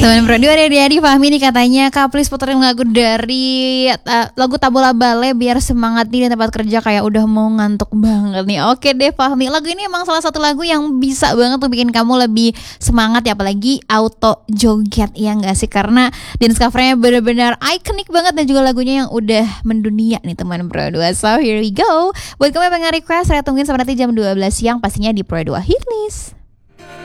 Teman berdua dari Fahmi nih katanya, Kak please puterin lagu dari lagu Tabola Bale biar semangat nih di tempat kerja, kayak udah mau ngantuk banget nih. Oke deh Fahmi, lagu ini emang salah satu lagu yang bisa banget tuh bikin kamu lebih semangat ya, apalagi auto joget ya gak sih, karena dance covernya benar-benar ikonik banget dan juga lagunya yang udah mendunia nih teman berdua. So here we go, buat kamu yang pengen request saya tungguin sampai nanti jam 12 siang pastinya di Pro 2 Hitlist.